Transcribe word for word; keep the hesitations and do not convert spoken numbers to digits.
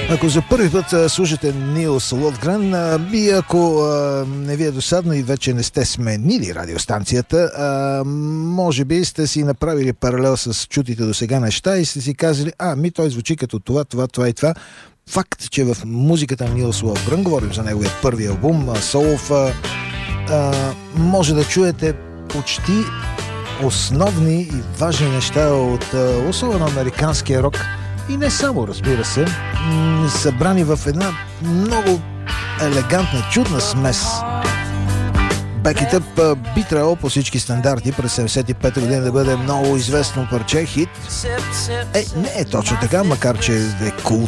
Ако за първи път а, слушате Нилс Лотгрен, а, и ако а, не ви е досадно и вече не сте сменили радиостанцията, а, може би сте си направили паралел с чутите до сега неща и сте си казали, а, ми той звучи като това, това, това и това. Факт, че в музиката на Нилс Лотгрен, говорим за неговия първи албум, Soul, а, може да чуете почти основни и важни неща от а, особено американския рок и не само, разбира се, събрани в една много елегантна, чудна смес. Back It Up би трябвало по всички стандарти през седемдесет и пета година да бъде много известно парче, хит. Е, не е точно така, макар че е култ